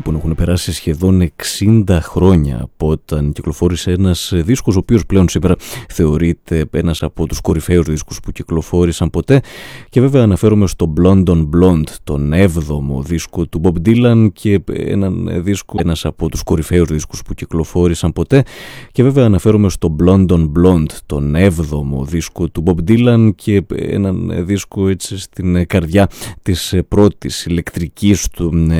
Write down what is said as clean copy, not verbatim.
Λοιπόν, έχουν περάσει σχεδόν 60 χρόνια από όταν κυκλοφόρησε ένας δίσκος, ο οποίος πλέον σήμερα θεωρείται ένας από τους κορυφαίους δίσκους που κυκλοφόρησαν ποτέ. Και βέβαια αναφέρομαι στο Blonde on Blonde, τον 7ο δίσκο του Bob Dylan, και ένας από τους κορυφαίους δίσκους που κυκλοφόρησαν ποτέ. Και βέβαια αναφέρομαι στο Blonde on Blonde, τον 7ο δίσκο του Bob Dylan, και έναν δίσκο έτσι στην καρδιά της πρώτης ηλεκτρικής του